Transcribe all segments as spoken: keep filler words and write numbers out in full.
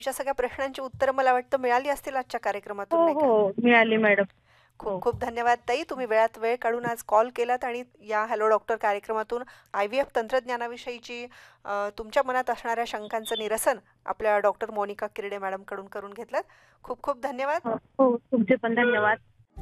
तुमच्या सगळ्या प्रश्नांची उत्तरं मला वाटतं मिळाली असतील आजच्या कार्यक्रमातून, हो, नाही का? हो. मिळाली मॅडम. खूप हो. खूप धन्यवाद ताई. तुम्ही वेळात वेळ काढून आज कॉल केलात आणि या हॅलो डॉक्टर कार्यक्रमातून आय व्ही एफ तंत्रज्ञानाविषयीची अ, तुमच्या मनात असणाऱ्या शंकांचं निरसन आपल्या डॉक्टर मोनिका किरडे मॅडमकडून करून घेतलं. खूप खूप धन्यवाद. हो, हो. तुमचे पण धन्यवाद.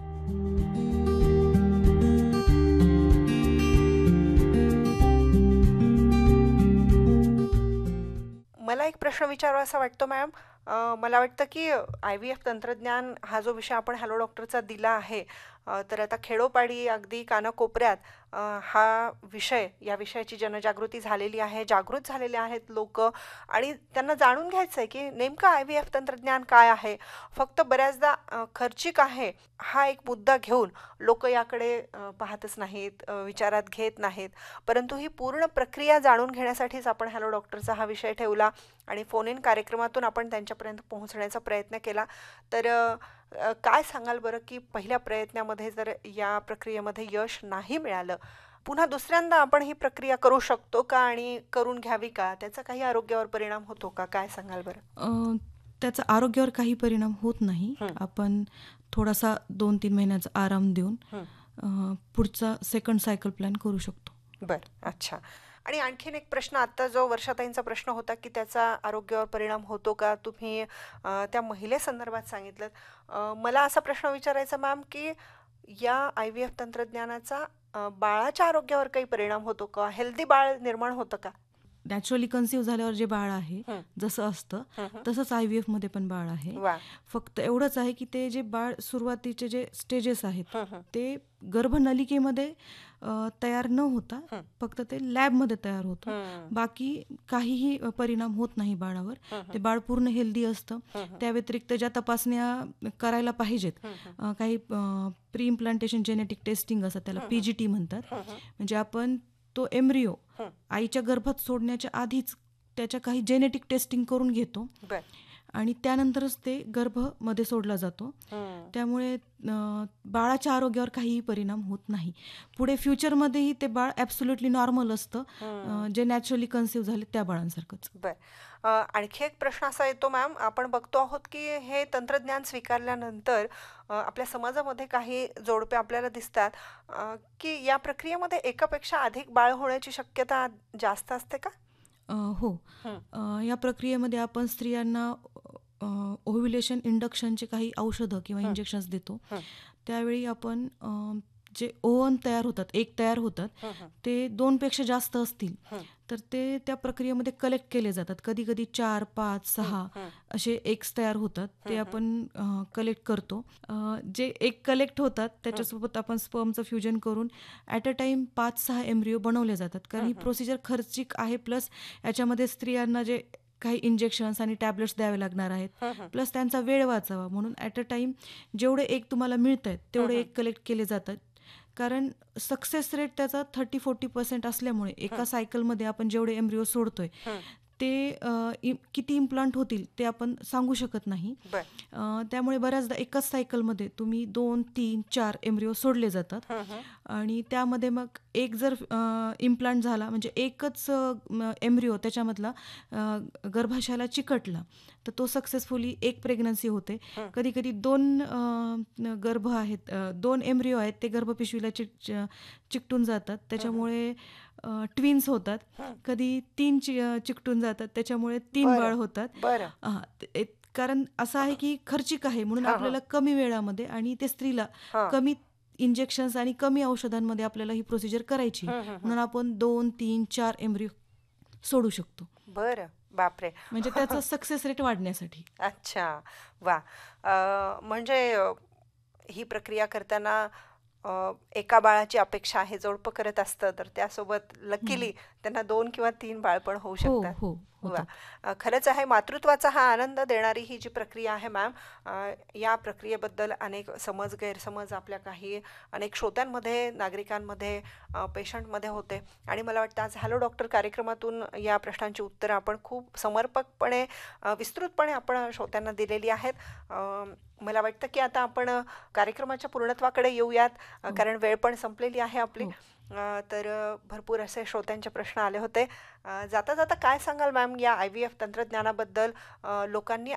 मला एक प्रश्न विचारावासा वाटतो मॅम. अ, मला वाटतं की आय व्ही एफ तंत्रज्ञान हा जो विषय आपण हॅलो डॉक्टरचा दिला आहे, अ, तर आता खेडोपाडी अगदी कानाकोपऱ्यात अ, हा विषय या विषयाची जनजागृती झालेली आहे, जागृत झालेले आहेत लोक, आणि त्यांना जाणून घ्यायचं आहे की नेमकं आय व्ही एफ तंत्रज्ञान काय आहे. फक्त बऱ्याचदा अ, खर्चिक आहे हा एक मुद्दा घेऊन लोक याकडे अ, पाहतच नाहीत, अ, विचारात घेत नाहीत. परंतु ही पूर्ण प्रक्रिया जाणून घेण्यासाठीच आपण हॅलो डॉक्टरचा हा विषय ठेवला आणि फोन इन कार्यक्रमातून आपण त्यांच्यापर्यंत पोहोचण्याचा प्रयत्न केला. तर अ, अ, काय सांगाल बरं की पहिल्या प्रयत्नामध्ये जर या प्रक्रियेमध्ये यश नाही मिळालं, पुन्हा दुसऱ्यांदा आपण ही प्रक्रिया करू शकतो का आणि करून घ्यावी का? त्याचा काही आरोग्यावर परिणाम होतो का? काय सांगाल बरं? अ, त्याचा आरोग्यावर काही परिणाम होत नाही. हं, आपण थोडासा दोन तीन महिन्याचा आराम देऊन हं. अ, पुढचा सेकंड सायकल प्लॅन करू शकतो. बरं, अच्छा. आणि आणखीन एक प्रश्न, आता जो वर्षाताईंचा प्रश्न होता की त्याचा आरोग्यावर परिणाम होतो का, तुम्ही अ, त्या महिलेसंदर्भात सांगितलं. अ, मला असा प्रश्न विचारायचा मॅम की या आय व्ही एफ तंत्रज्ञानाचा अ, बाळाच्या आरोग्यावर काही परिणाम होतो का? हेल्दी बाळ निर्माण होतं का? नॅचरली कन्सीव्ह झाल्यावर जे बाळ आहे हं, जसं असतं हं, हं. तसंच आय व्ही एफमध्ये पण बाळ आहे. वा. फक्त एवढंच आहे की ते जे बाळ सुरुवातीचे जे स्टेजेस आहेत हं, हं, ते गर्भनलिकेमध्ये अ, तयार न होता हं, फक्त ते लॅबमध्ये तयार होतं. हं, बाकी काहीही अ, परिणाम होत नाही बाळावर. हं, ते हं, बाळ पूर्ण हेल्दी असतं. हं, हं, त्या व्यतिरिक्त ज्या तपासण्या करायला पाहिजेत, हं, हं, अ, काही प्री इम्प्लांटेशन जेनेटिक टेस्टिंग असतं, त्याला हं, पी हं, जी टी म्हणतात. हं, हं, म्हणजे आपण तो एम्ब्रिओ हं. आईच्या गर्भात सोडण्याच्या आधीच त्याच्या काही जेनेटिक टेस्टिंग करून घेतो बर. आणि त्यानंतरच ते गर्भमध्ये सोडला जातो. हं, त्यामुळे अ, बाळाच्या आरोग्यावर काहीही परिणाम होत नाही. पुढे फ्युचरमध्येही ते बाळ ॲब्सोल्युटली नॉर्मल असतं, हं. अ, जे नॅचरली कन्सीव्ह झाले त्या बाळांसारखंच. बर. अ, आणखी एक प्रश्न असा येतो मॅम, आपण बघतो आहोत की हे तंत्रज्ञान स्वीकारल्यानंतर अ, आपल्या समाजामध्ये काही जोडपे आपल्याला दिसतात, अ, की या प्रक्रियेमध्ये एकापेक्षा अधिक बाळ होण्याची शक्यता जास्त असते का? अ, हो. हं, अ, या प्रक्रियेमध्ये आपण स्त्रियांना ओव्ह्युलेशन इंडक्शनचे काही औषधं किंवा हं, इंजेक्शन्स देतो. हं, त्यावेळी आपण अ, जे ओव्हन तयार होतात, एक तयार होतात, हं, हं, ते दोनपेक्षा जास्त असतील हं, तर ते त्या प्रक्रियेमध्ये कलेक्ट केले जातात. कधी-कधी चार, पाच, हं, सहा हं, असे एग्स तयार होतात. ते हं, हं, आपण कलेक्ट करतो. अ, जे एग कलेक्ट होतात हं, त्याच्यासोबत आपण स्पर्मचं फ्युजन करून ॲट अ टाईम पाच सहा एम्ब्रिओ बनवले जातात. कारण हं, ही हं, प्रोसिजर खर्चिक आहे. प्लस याच्यामध्ये स्त्रियांना जे काही इंजेक्शन्स आणि टॅबलेट्स द्यावे लागणार आहेत, हं, हं, प्लस त्यांचा वेळ वाचावा म्हणून ॲट अ टाईम जेवढे एग तुम्हाला मिळत आहेत हं, तेवढे हं, एग कलेक्ट केले जातात. कारण सक्सेस रेट त्याचा थर्टी फोर्टी पर्सेंट असल्यामुळे हं, एका सायकलमध्ये आपण जेवढे एम्ब्रिओ सोडतोय हं. ते अ, इ किती इम्प्लांट होतील ते आपण सांगू शकत नाही. बर. अ, त्यामुळे बऱ्याचदा एकाच सायकलमध्ये तुम्ही दोन तीन चार एम्ब्रिओ सोडले जातात हं, हं, आणि त्यामध्ये मग एक जर इम्प्लांट झाला म्हणजे एकच एम्ब्रिओ त्याच्यामधला अ, गर्भाशयाला चिकटला तर तो सक्सेसफुली एक प्रेग्नन्सी होते. हं, कधी कधी दोन अ, न- गर्भ आहेत, अ, दोन एम्ब्रिओ आहेत ते गर्भपिशवीला चिक च- चिकटून जातात हं, हं, त्याच्यामुळे ट्विन्स होतात. हं. कधी तीन चि अ, चिकटून जातात त्याच्यामुळे तीन बरं, बाळ होतात. बरं. हां, ते कारण असं आहे की खर्चिक आहे म्हणून हां, हां, आपल्याला कमी वेळामध्ये आणि ते स्त्रीला हां. कमी इंजेक्शन्स आणि कमी औषधांमध्ये आपल्याला ही प्रोसिजर करायची आहे. हं, हं, हं. म्हणून आपण दोन तीन चार एम्ब्रिओ सोडू शकतो बरं, बापरे. म्हणजे त्याचा सक्सेस रेट वाढण्यासाठी. अच्छा, वा. अ, म्हणजे अ, ही प्रक्रिया करताना अ, एका बाळाची अपेक्षा आहे, जोडपं करत असतं तर त्यासोबत हं. लकीली त्यांना दोन किंवा तीन बाळ पण होऊ हो, शकतात. हो. वा. होतात. अ, खरंच आहे, मातृत्वाचा हा आनंद देणारी ही जी प्रक्रिया आहे मॅम, अ, या प्रक्रियेबद्दल अनेक समज गैरसमज आपल्या काही अनेक श्रोत्यांमध्ये, नागरिकांमध्ये, अ, पेशंटमध्ये होते, आणि मला वाटतं आज हॅलो डॉक्टर कार्यक्रमातून या प्रश्नांची उत्तरं आपण खूप समर्पकपणे, अ, विस्तृतपणे आपण श्रोत्यांना दिलेली आहेत. अ, मला वाटतं की आता आपण कार्यक्रमाच्या पूर्णत्वाकडे येऊयात, अ, हो, कारण वेळ पण संपलेली आहे आपली. हो. अ, तर अ, भरपूर असे श्रोत्यांचे प्रश्न आले होते. अ, जाता जाता काय सांगाल मॅम या आय व्ही एफ तंत्रज्ञानाबद्दल? अ, लोकांनी